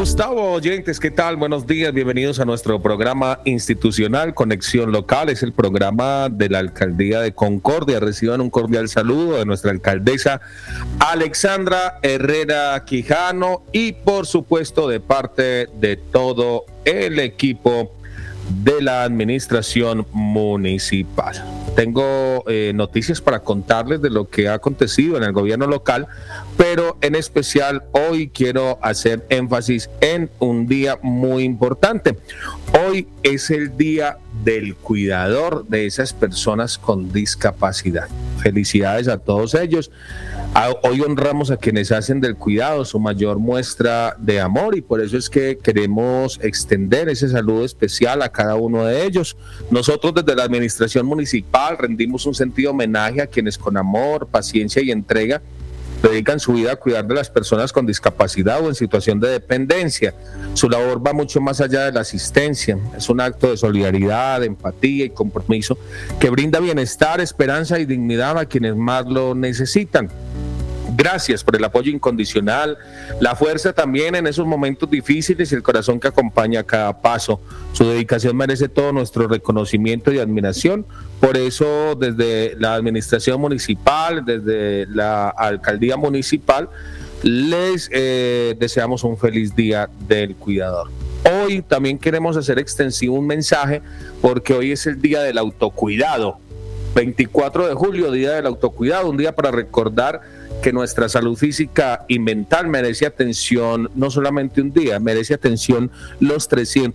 Gustavo, oyentes, ¿qué tal? Buenos días, bienvenidos a nuestro programa institucional Conexión Local. Es el programa de la Alcaldía de Concordia. Reciban un cordial saludo de nuestra alcaldesa Alexandra Herrera Quijano y, por supuesto, de parte de todo el equipo de la administración municipal. Tengo noticias para contarles de lo que ha acontecido en el gobierno local, pero en especial hoy quiero hacer énfasis en un día muy importante. Hoy es el día del cuidador de esas personas con discapacidad. Felicidades a todos ellos. Hoy honramos a quienes hacen del cuidado su mayor muestra de amor y por eso es que queremos extender ese saludo especial a cada uno de ellos. Nosotros desde la administración municipal rendimos un sentido homenaje a quienes con amor, paciencia y entrega dedican su vida a cuidar de las personas con discapacidad o en situación de dependencia. Su labor va mucho más allá de la asistencia. Es un acto de solidaridad, de empatía y compromiso que brinda bienestar, esperanza y dignidad a quienes más lo necesitan. Gracias por el apoyo incondicional, la fuerza también en esos momentos difíciles y el corazón que acompaña cada paso. Su dedicación merece todo nuestro reconocimiento y admiración. Por eso, desde la administración municipal, desde la alcaldía municipal, les deseamos un feliz día del cuidador. Hoy también queremos hacer extensivo un mensaje porque hoy es el día del autocuidado. 24 de julio, día del autocuidado, un día para recordar que nuestra salud física y mental merece atención, no solamente un día, merece atención los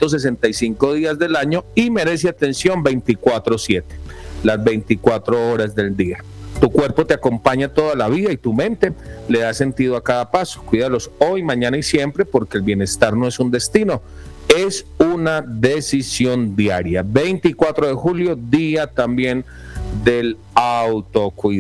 365 días del año y merece atención 24/7, las 24 horas del día. Tu cuerpo te acompaña toda la vida y tu mente le da sentido a cada paso. Cuídalos hoy, mañana y siempre, porque el bienestar no es un destino, es una decisión diaria. 24 de julio, día también del autocuidado.